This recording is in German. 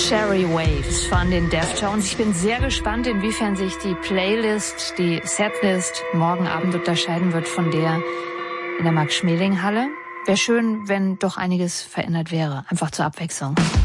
Cherry Waves von den Deftones. Ich bin sehr gespannt, inwiefern sich die Playlist, die Setlist morgen Abend unterscheiden wird von der in der Max-Schmeling-Halle. Wäre schön, wenn doch einiges verändert wäre. Einfach zur Abwechslung.